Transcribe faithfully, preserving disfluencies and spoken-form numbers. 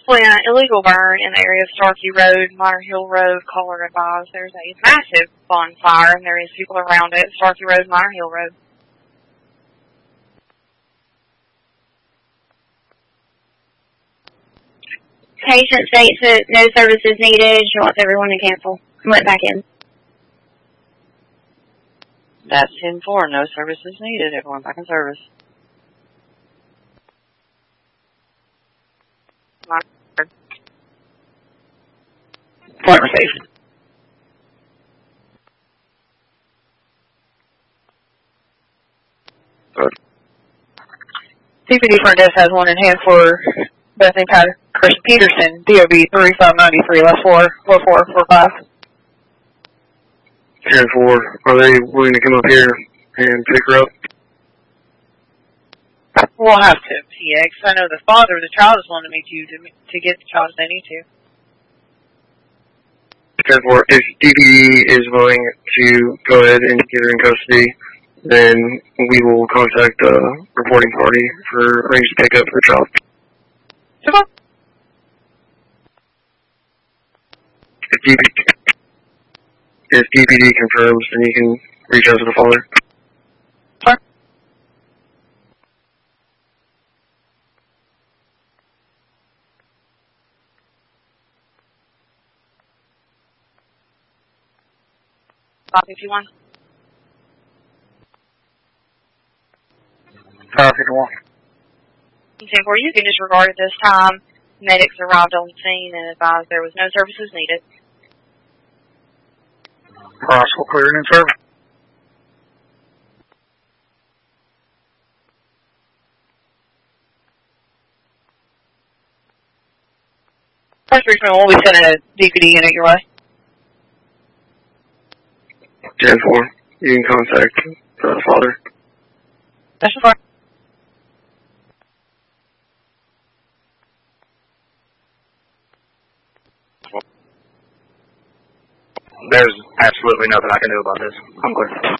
Well, yeah, illegal burn in the area of Starkey Road, Minor Hill Road, caller advised. There's a massive bonfire, and there is people around it. Starkey Road, Minor Hill Road. Patient states that no services needed. She wants everyone to cancel. Went back in. That's ten four. No services needed. Everyone back in service. Point received. C P D front desk has one in hand for Bethany Chris Peterson, D O B three five nine three, last four, four four four five. ten four, are they willing to come up here and pick her up? We'll have to, P X. I know the father of the child is wanting me to, to, to get the child if they need to. ten four, if D P D is willing to go ahead and get her in custody, then we will contact the reporting party for arrange to pick up the child. Super. If D P D, if D P D confirms, then you can reach out to the father. Fine. five fifty-one. five fifty-one. ten four, you can disregard at this time. Medics arrived on scene and advised there was no services needed. Possible cleared in service. First Richmond will be sending a D P D unit your way. ten four, you can contact the father. That's fine. There's absolutely nothing I can do about this. I'm clear.